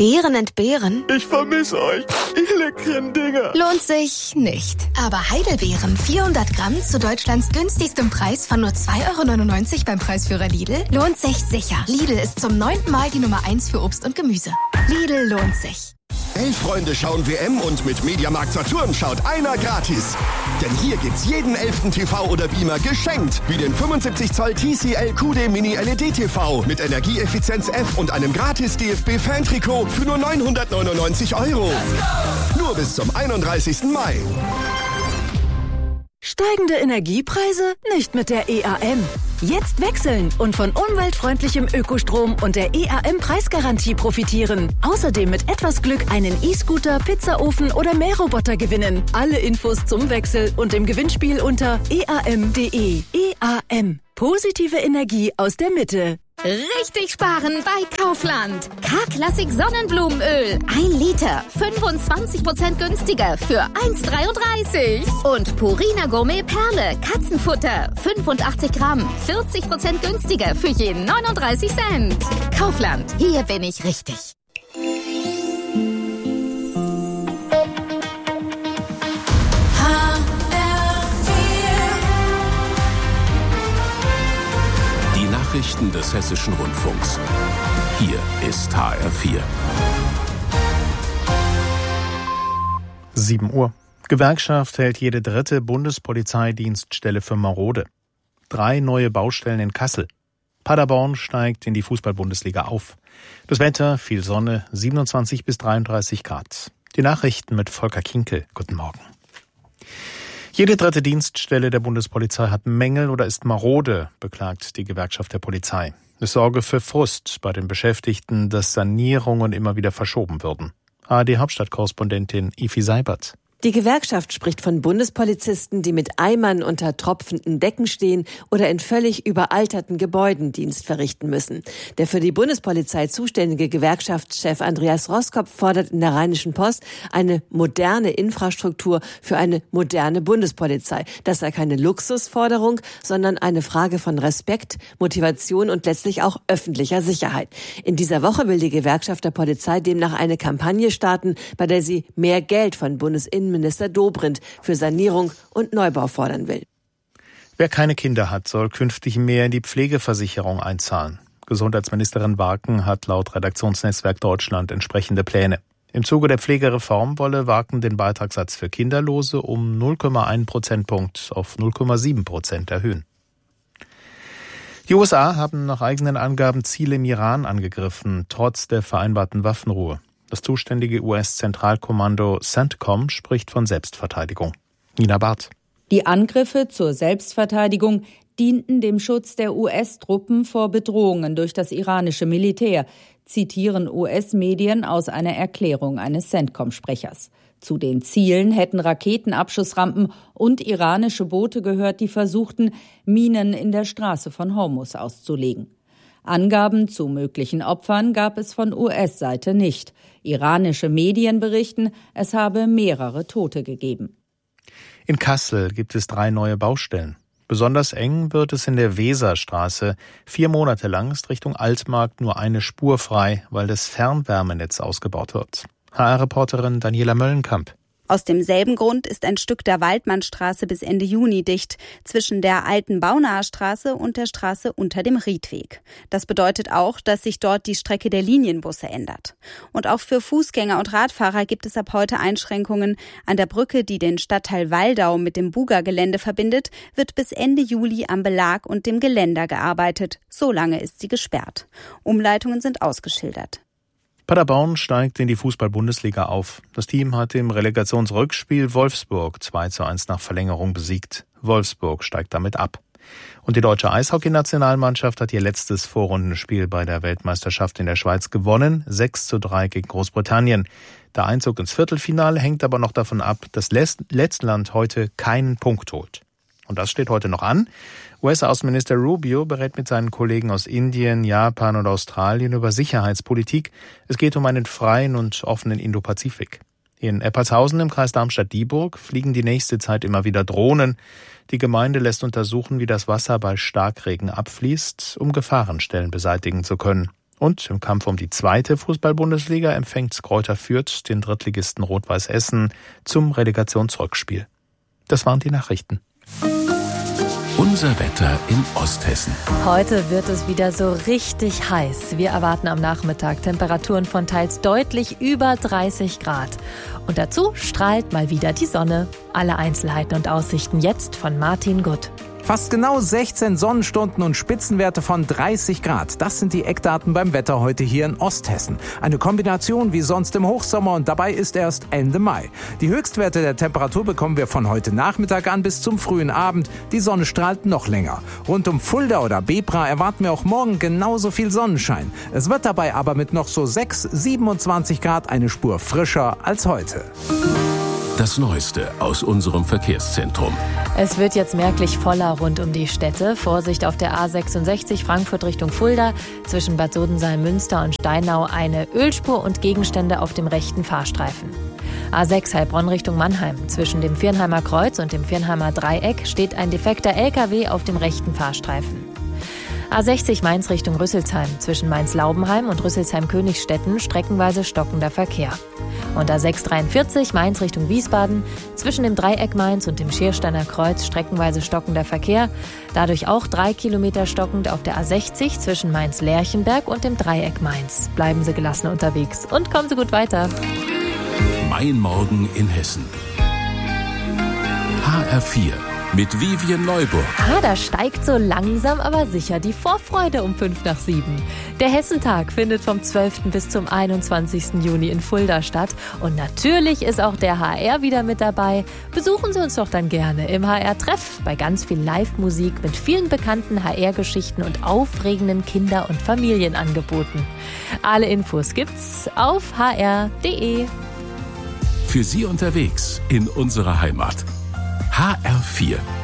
Beeren entbehren? Ich vermisse euch, ihr leckeren Dinger. Lohnt sich nicht. Aber Heidelbeeren 400 Gramm zu Deutschlands günstigstem Preis von nur 2,99 € beim Preisführer Lidl lohnt sich sicher. Lidl ist zum 9. Mal die Nummer 1 für Obst und Gemüse. Lidl lohnt sich. 11 Freunde schauen WM und mit Mediamarkt Saturn schaut einer gratis. Denn hier gibt's jeden 11. TV oder Beamer geschenkt. Wie den 75 Zoll TCL QD Mini LED TV mit Energieeffizienz F und einem gratis DFB-Fan-Trikot für nur 999 €. Nur bis zum 31. Mai. Steigende Energiepreise? Nicht mit der EAM. Jetzt wechseln und von umweltfreundlichem Ökostrom und der EAM-Preisgarantie profitieren. Außerdem mit etwas Glück einen E-Scooter, Pizzaofen oder Mähroboter gewinnen. Alle Infos zum Wechsel und im Gewinnspiel unter eam.de. EAM. Positive Energie aus der Mitte. Richtig sparen bei Kaufland. K-Klassik Sonnenblumenöl. 1 Liter. 25% günstiger für 1,33. Und Purina Gourmet Perle. Katzenfutter. 85 Gramm. 40% günstiger für je 39 Cent. Kaufland. Hier bin ich richtig. Nachrichten des Hessischen Rundfunks. Hier ist HR4. 7 Uhr. Gewerkschaft hält jede 3. Bundespolizeidienststelle für marode. 3 neue Baustellen in Kassel. Paderborn steigt in die Fußball-Bundesliga auf. Das Wetter, viel Sonne, 27 bis 33 Grad. Die Nachrichten mit Volker Kinkel. Guten Morgen. Jede 3. Dienststelle der Bundespolizei hat Mängel oder ist marode, beklagt die Gewerkschaft der Polizei. Es sorge für Frust bei den Beschäftigten, dass Sanierungen immer wieder verschoben würden. ARD-Hauptstadtkorrespondentin Ifi Seibert. Die Gewerkschaft spricht von Bundespolizisten, die mit Eimern unter tropfenden Decken stehen oder in völlig überalterten Gebäuden Dienst verrichten müssen. Der für die Bundespolizei zuständige Gewerkschaftschef Andreas Roskopf fordert in der Rheinischen Post eine moderne Infrastruktur für eine moderne Bundespolizei. Das sei keine Luxusforderung, sondern eine Frage von Respekt, Motivation und letztlich auch öffentlicher Sicherheit. In dieser Woche will die Gewerkschaft der Polizei demnach eine Kampagne starten, bei der sie mehr Geld von Bundesinnenminister Dobrindt für Sanierung und Neubau fordern will. Wer keine Kinder hat, soll künftig mehr in die Pflegeversicherung einzahlen. Gesundheitsministerin Warken hat laut Redaktionsnetzwerk Deutschland entsprechende Pläne. Im Zuge der Pflegereform wolle Warken den Beitragssatz für Kinderlose um 0,1 Prozentpunkt auf 0,7% erhöhen. Die USA haben nach eigenen Angaben Ziele im Iran angegriffen, trotz der vereinbarten Waffenruhe. Das zuständige US-Zentralkommando CENTCOM spricht von Selbstverteidigung. Nina Barth. Die Angriffe zur Selbstverteidigung dienten dem Schutz der US-Truppen vor Bedrohungen durch das iranische Militär, zitieren US-Medien aus einer Erklärung eines CENTCOM-Sprechers. Zu den Zielen hätten Raketenabschussrampen und iranische Boote gehört, die versuchten, Minen in der Straße von Hormuz auszulegen. Angaben zu möglichen Opfern gab es von US-Seite nicht. Iranische Medien berichten, es habe mehrere Tote gegeben. In Kassel gibt es 3 neue Baustellen. Besonders eng wird es in der Weserstraße. 4 Monate lang ist Richtung Altmarkt nur eine Spur frei, weil das Fernwärmenetz ausgebaut wird. HR-Reporterin Daniela Möllenkamp. Aus demselben Grund ist ein Stück der Waldmannstraße bis Ende Juni dicht, zwischen der alten Baunaher Straße und der Straße unter dem Riedweg. Das bedeutet auch, dass sich dort die Strecke der Linienbusse ändert. Und auch für Fußgänger und Radfahrer gibt es ab heute Einschränkungen. An der Brücke, die den Stadtteil Waldau mit dem Buga-Gelände verbindet, wird bis Ende Juli am Belag und dem Geländer gearbeitet. So lange ist sie gesperrt. Umleitungen sind ausgeschildert. Paderborn steigt in die Fußball-Bundesliga auf. Das Team hat im Relegationsrückspiel Wolfsburg 2:1 nach Verlängerung besiegt. Wolfsburg steigt damit ab. Und die deutsche Eishockey-Nationalmannschaft hat ihr letztes Vorrundenspiel bei der Weltmeisterschaft in der Schweiz gewonnen, 6:3 gegen Großbritannien. Der Einzug ins Viertelfinale hängt aber noch davon ab, dass Lettland heute keinen Punkt holt. Und das steht heute noch an. US-Außenminister Rubio berät mit seinen Kollegen aus Indien, Japan und Australien über Sicherheitspolitik. Es geht um einen freien und offenen Indopazifik. In Eppertshausen im Kreis Darmstadt-Dieburg fliegen die nächste Zeit immer wieder Drohnen. Die Gemeinde lässt untersuchen, wie das Wasser bei Starkregen abfließt, um Gefahrenstellen beseitigen zu können. Und im Kampf um die 2. Fußball-Bundesliga empfängt Greuther Fürth den Drittligisten Rot-Weiß Essen zum Relegationsrückspiel. Das waren die Nachrichten. Unser Wetter in Osthessen. Heute wird es wieder so richtig heiß. Wir erwarten am Nachmittag Temperaturen von teils deutlich über 30 Grad. Und dazu strahlt mal wieder die Sonne. Alle Einzelheiten und Aussichten jetzt von Martin Gutt. Fast genau 16 Sonnenstunden und Spitzenwerte von 30 Grad. Das sind die Eckdaten beim Wetter heute hier in Osthessen. Eine Kombination wie sonst im Hochsommer und dabei ist erst Ende Mai. Die Höchstwerte der Temperatur bekommen wir von heute Nachmittag an bis zum frühen Abend. Die Sonne strahlt noch länger. Rund um Fulda oder Bebra erwarten wir auch morgen genauso viel Sonnenschein. Es wird dabei aber mit noch so 27 Grad eine Spur frischer als heute. Das Neueste aus unserem Verkehrszentrum. Es wird jetzt merklich voller rund um die Städte. Vorsicht auf der A66 Frankfurt Richtung Fulda. Zwischen Bad Sodensalm-Münster und Steinau eine Ölspur und Gegenstände auf dem rechten Fahrstreifen. A6 Heilbronn Richtung Mannheim. Zwischen dem Viernheimer Kreuz und dem Viernheimer Dreieck steht ein defekter LKW auf dem rechten Fahrstreifen. A60 Mainz Richtung Rüsselsheim. Zwischen Mainz-Laubenheim und Rüsselsheim-Königstetten streckenweise stockender Verkehr. Und A643 Mainz Richtung Wiesbaden. Zwischen dem Dreieck Mainz und dem Schiersteiner Kreuz streckenweise stockender Verkehr. Dadurch auch 3 Kilometer stockend auf der A60 zwischen Mainz-Lerchenberg und dem Dreieck Mainz. Bleiben Sie gelassen unterwegs und kommen Sie gut weiter. Mein Morgen in Hessen. HR4 mit Vivian Neuburg. Da steigt so langsam aber sicher die Vorfreude um 5:07. Der Hessentag findet vom 12. bis zum 21. Juni in Fulda statt. Und natürlich ist auch der HR wieder mit dabei. Besuchen Sie uns doch dann gerne im HR-Treff bei ganz viel Live-Musik mit vielen bekannten HR-Geschichten und aufregenden Kinder- und Familienangeboten. Alle Infos gibt's auf hr.de. Für Sie unterwegs in unserer Heimat. HR4